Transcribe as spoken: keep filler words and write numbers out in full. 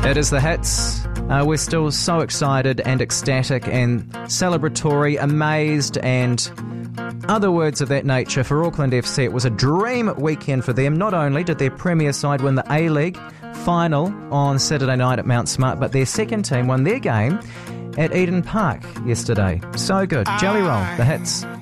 It is the Hits. Uh, we're still so excited and ecstatic and celebratory, amazed and other words of that nature for Auckland F C. It was a dream weekend for them. Not only did their premier side win the A-League final on Saturday night at Mount Smart, but their second team won their game at Eden Park yesterday. So good. Jelly Roll, the Hits.